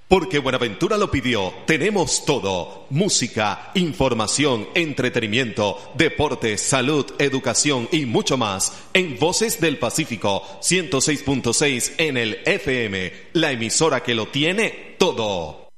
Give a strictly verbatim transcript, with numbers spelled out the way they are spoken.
Porque Buenaventura lo pidió, tenemos todo: música, información, entretenimiento, deportes, salud, educación y mucho más. En Voces del Pacífico, ciento seis punto seis en el F M, la emisora que lo tiene todo.